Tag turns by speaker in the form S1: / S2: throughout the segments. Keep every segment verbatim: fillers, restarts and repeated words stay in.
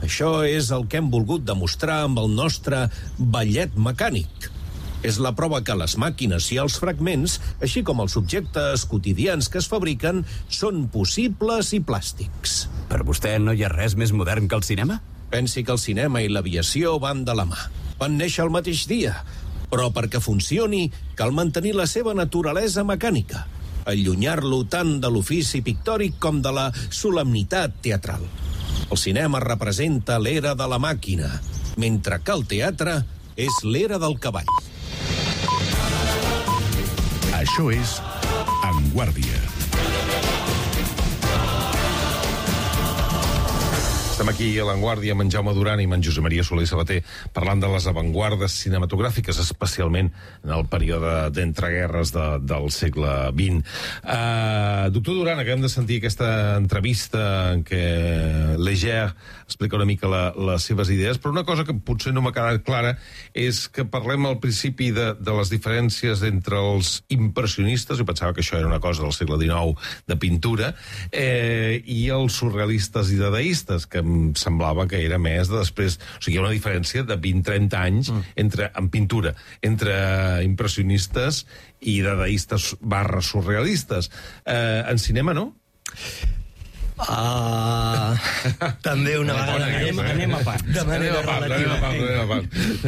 S1: Això és el que hem volgut demostrar amb el nostre ballet mecànic. És la prova que les màquines i els fragments, així com els objectes quotidians que es fabriquen, són possibles i plàstics.
S2: Per vostè no hi ha res més modern que el cinema?
S1: Pensi que el cinema i l'aviació van de la mà. Van néixer el mateix dia. Però perquè funcioni, cal mantenir la seva naturalesa mecànica, allunyar-lo tant de l'ofici pictòric com de la solemnitat teatral. El cinema representa l'era de la màquina, mentre que el teatre és l'era del cavall.
S3: Això és En Guàrdia.
S4: Estem aquí a l'Avantguàrdia amb en Jaume Duran i amb en Josep Maria Soler i Sabater parlant de les avantguardes cinematogràfiques, especialment en el període d'entreguerres de, del segle vint. Uh, doctor Duran, acabem de sentir aquesta entrevista en què Léger explica una mica la, les seves idees, però una cosa que potser no m'ha quedat clara és que parlem al principi de, de les diferències entre els impressionistes, jo pensava que això era una cosa del segle dinou de pintura, eh, i els surrealistes i dadaistes, que em semblava que era més de després... O sigui, hi ha una diferència de vint a trenta anys mm. entre, en pintura, entre impressionistes i dadaistes barra surrealistes. Eh, en cinema, no?
S5: Uh, també una vegada
S2: anem, anem a part
S5: de manera relativa.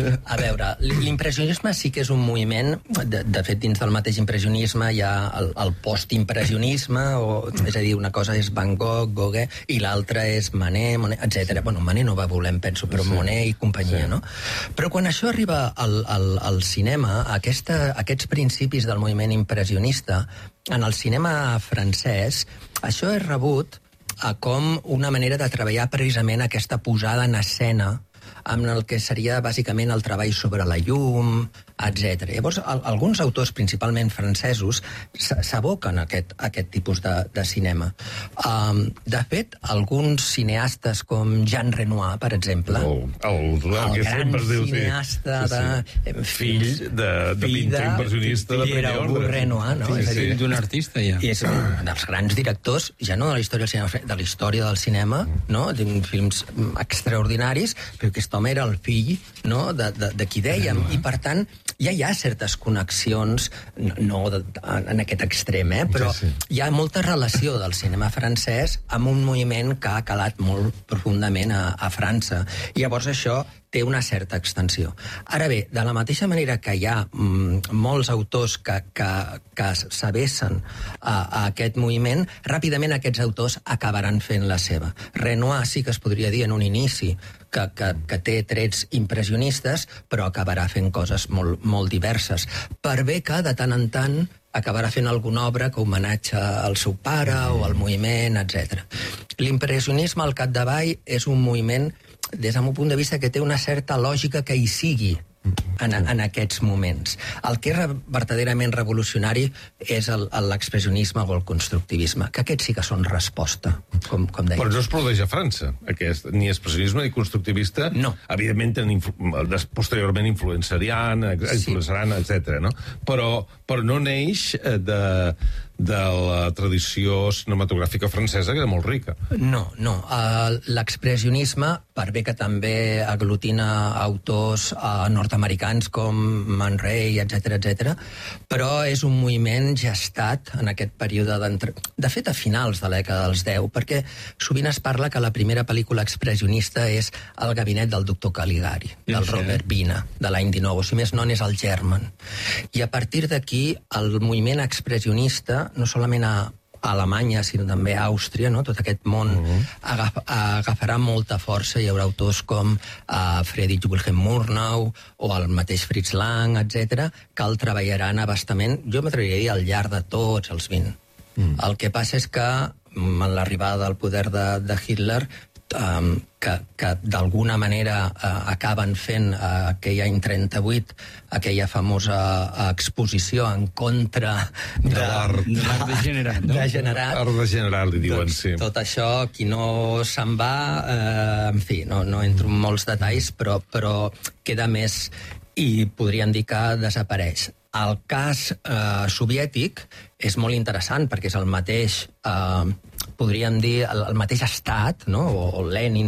S5: A veure, l'impressionisme sí que és un moviment, de, de fet dins del mateix impressionisme hi ha el, el postimpressionisme, o, és a dir, una cosa és Van Gogh, Gauguin, i l'altra és Manet, Monet, etcètera. Bueno, Manet no va voler, em penso, però sí. Monet i companyia, sí. No? Però quan això arriba al, al, al cinema, aquesta, aquests principis del moviment impressionista, en el cinema francès, això és rebut a com una manera de treballar precisament aquesta posada en escena amb el que seria bàsicament el treball sobre la llum, etcètera. Llavors, al, alguns autors, principalment francesos, s'aboquen a aquest, a aquest tipus de, de cinema. Um, de fet, alguns cineastes com Jean Renoir, per exemple,
S4: el, el, el, el que
S5: gran
S4: sempre es diu,
S5: cineasta
S4: sí, sí.
S5: de...
S4: Fill de, de pintor impressionista de primer ordre.
S5: Renoir, no?
S2: Sí,
S5: És a dir,
S2: sí. D'un artista, ja.
S5: I és un dels grans directors, ja no de la història del cinema, de la història del cinema, no? De films extraordinaris, però aquest home era el fill, no? de, de, de qui dèiem, i per tant ja hi ha certes connexions, no, no de, en aquest extrem, eh? Però sí, sí. Hi ha molta relació del cinema francès amb un moviment que ha calat molt profundament a, a França. I llavors això té una certa extensió. Ara bé, de la mateixa manera que hi ha mm, molts autors que, que, que s'avessen a, a aquest moviment, ràpidament aquests autors acabaran fent la seva. Renoir sí que es podria dir en un inici que, que, que té trets impressionistes, però acabarà fent coses molt, molt diverses. Per bé que, de tant en tant, acabarà fent alguna obra que homenatge al seu pare o al moviment, etcètera. L'impressionisme, al capdavall, és un moviment des del meu punt de vista que té una certa lògica que hi sigui en, en aquests moments. El que és verdaderament revolucionari és l'expressionisme o el constructivisme, que aquests sí que són resposta, com, com deia.
S4: Però no es produeix a França, aquest, ni expressionisme ni constructivista.
S5: No.
S4: Evidentment, influ posteriorment influenciaran, influenciaran, sí. etcètera. No? Però, però no neix de... de la tradició cinematogràfica francesa, que era molt rica.
S5: No, no. Uh, l'expressionisme, per bé que també aglutina autors uh, nord-americans com Man Ray, etcètera, etcètera, però és un moviment gestat en aquest període d'entre... De fet, a finals de la dècada dels deu, perquè sovint es parla que la primera pel·lícula expressionista és El gabinet del doctor Caligari, del sí, Robert sí. Vina, de l'any dinou, o si més no n'és el German. I a partir d'aquí, el moviment expressionista no solament a Alemanya, sinó també a Àustria, no? Tot aquest món uh -huh. agaf agafarà molta força. Hi haurà autors com uh, Friedrich Wilhelm Murnau o el mateix Fritz Lang, etcètera, que el treballaran abastament, jo m'atreviria a dir, al llarg de tots els vint. Mm. El que passa és que, amb l'arribada al poder de, de Hitler, Um, que, que d'alguna manera uh, acaben fent uh, aquell any trenta-vuit aquella famosa uh, exposició en contra de,
S4: de l'art
S2: degenerat, no?
S5: degenerat.
S4: Art degenerat, li diuen,
S5: doncs,
S4: sí.
S5: Tot això, qui no se'n va, uh, en fi, no, no entro en molts detalls, però, però queda més i podríem dir que desapareix. El cas eh, soviètic és molt interessant perquè és el mateix, eh, podríem dir, el, el mateix estat, no? o, o Lenin,